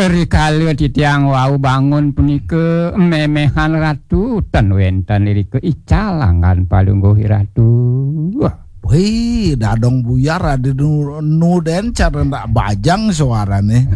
rikala titiang wau bangun punika memehan ratu ten wenten lirike icalangan palungguh ratu. Wih, dadong buyar ada nuden cara ndak bajang suarane.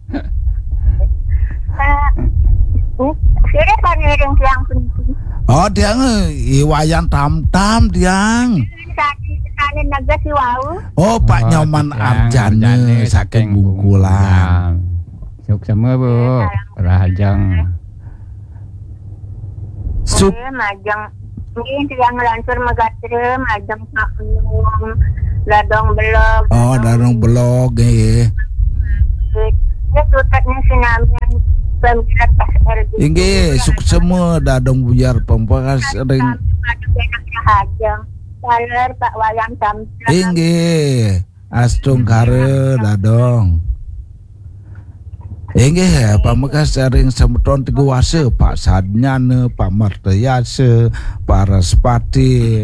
Sire panering tiang puniki. Oh, diang iwayan tam-tam diang. Sane naga si wau. Oh, Pak Nyoman Arjane saking Bungkulan. Suk semua Bu, Rahajang. Sup Majang. Ini tiang lansur magatre, majang saknum, ladong belog. Oh, dadong belog eh. Ya tutatnya sinamian pemilat pas RD. Inggih, suk semua dadong buyar pembakas ring. Rahajang. Saler Pak Wayang Samsung. Inggih, astung kare dadong. Inggih, pamekasan sering semeton tiga wase, Pak Sadnyane, Pak Martayase, Pak Raspati,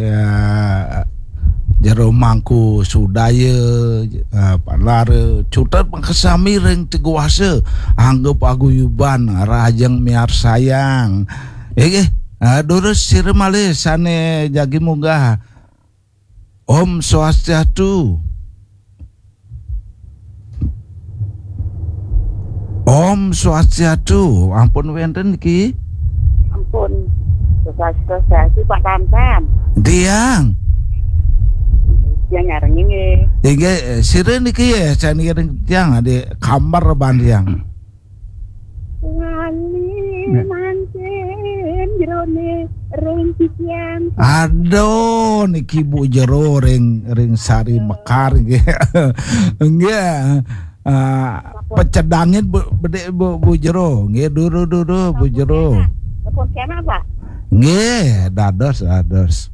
Jero Mangku Sudaya, Pak Lare, cutat pangkesami ring tiga wase, anggap paguyuban rajang miar sayang. Inggih, durus siremale sane jagi munggah. Om Swastiastu. Om Swastiastu, ampun wenten iki. Ampun. Swastiastu Pak Tamtam. Diang. Dia nyareng ini. Inggih, sire niki ya sani ring tiang ade kamar bandiang. Wali manten jerone ring titiang. Aduh, niki Bu jero ring sari mekar nggih. Nggih. Pecedangin bu jero, nggih duru Bu jero. Telepon siapa Pak? Nggih, dados.